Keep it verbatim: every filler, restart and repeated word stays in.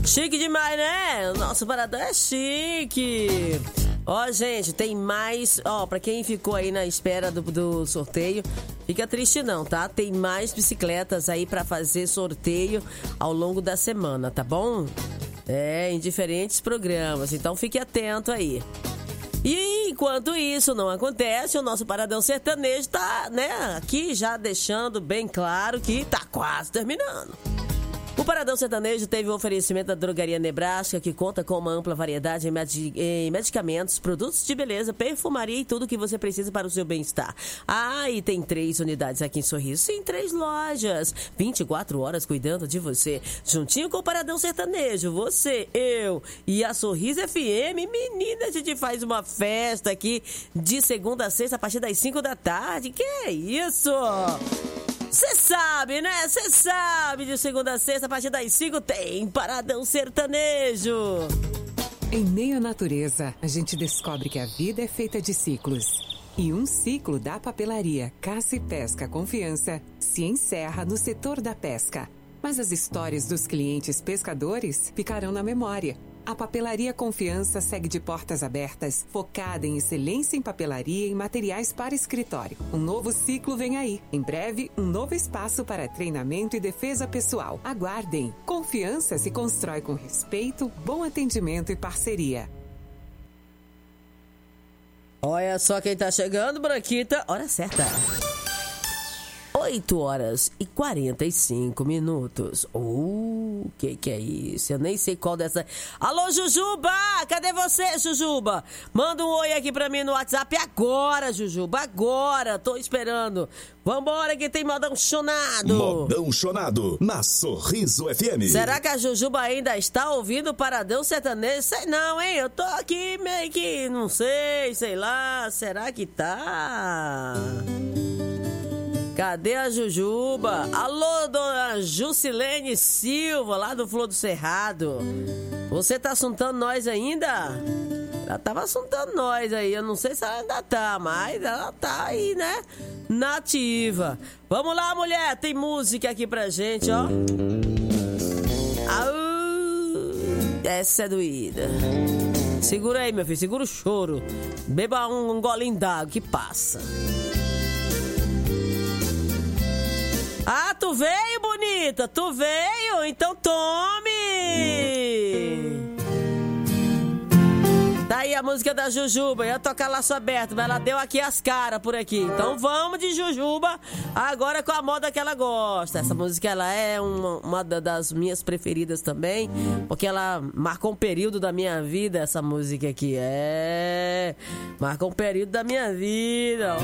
Chique demais, né? O nosso paradão é chique. Ó, gente, tem mais... Ó, pra quem ficou aí na espera do, do sorteio, fica triste não, tá? Tem mais bicicletas aí pra fazer sorteio ao longo da semana, tá bom? É, em diferentes programas, então fique atento aí. E enquanto isso não acontece, o nosso Paradão Sertanejo tá, né, aqui já deixando bem claro que tá quase terminando. O Paradão Sertanejo teve o um oferecimento da Drogaria Nebraska, que conta com uma ampla variedade em, med- em medicamentos, produtos de beleza, perfumaria e tudo o que você precisa para o seu bem-estar. Ah, e tem três unidades aqui em Sorriso. Sim, três lojas. vinte e quatro horas cuidando de você. Juntinho com o Paradão Sertanejo. Você, eu e a Sorriso F M. Menina, a gente faz uma festa aqui de segunda a sexta a partir das cinco da tarde. Que é isso? Você sabe, né? Você sabe, de segunda a sexta, a partir das cinco, tem Paradão Sertanejo. Em meio à natureza, a gente descobre que a vida é feita de ciclos. E um ciclo da papelaria Caça e Pesca Confiança se encerra no setor da pesca. Mas as histórias dos clientes pescadores ficarão na memória. A Papelaria Confiança segue de portas abertas, focada em excelência em papelaria e materiais para escritório. Um novo ciclo vem aí. Em breve, um novo espaço para treinamento e defesa pessoal. Aguardem. Confiança se constrói com respeito, bom atendimento e parceria. Olha só quem tá chegando, Branquita. Hora certa. oito horas e quarenta e cinco minutos. Uh, que que é isso? Eu nem sei qual dessa... Alô, Jujuba! Cadê você, Jujuba? Manda um oi aqui pra mim no WhatsApp agora, Jujuba, agora. Tô esperando. Vambora que tem modão chonado. Modão chonado na Sorriso F M. Será que a Jujuba ainda está ouvindo o Paradão Sertanejo? Sei não, hein? Eu tô aqui meio que... Não sei, sei lá. Será que tá... Cadê a Jujuba? Alô, dona Jusilene Silva, lá do Flor do Cerrado. Você tá assuntando nós ainda? Ela tava assuntando nós aí. Eu não sei se ela ainda tá, mas ela tá aí, né? Nativa. Vamos lá, mulher. Tem música aqui pra gente, ó. Au, essa é doída. Segura aí, meu filho. Segura o choro. Beba um, um golinho d'água que passa. Ah, tu veio, bonita? Tu veio? Então tome! Tá aí a música da Jujuba. Eu ia tocar Laço Aberto, mas ela deu aqui as caras por aqui. Então vamos de Jujuba, agora com a moda que ela gosta. Essa música, ela é uma, uma das minhas preferidas também, porque ela marcou um período da minha vida, essa música aqui. É... Marcou um período da minha vida.